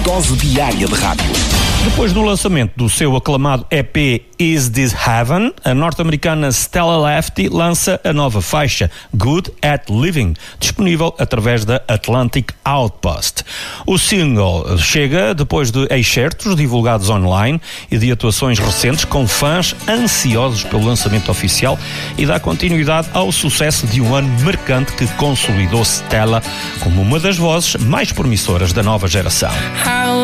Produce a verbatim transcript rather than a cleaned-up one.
Dose diária de rádio. Depois do lançamento do seu aclamado E P Is This Heaven, a norte-americana Stella Lefty lança a nova faixa Good at Living, disponível através da Atlantic Outpost. O single chega depois de excertos divulgados online e de atuações recentes com fãs ansiosos pelo lançamento oficial e dá continuidade ao sucesso de um ano marcante que consolidou Stella como uma das vozes mais promissoras da nova geração.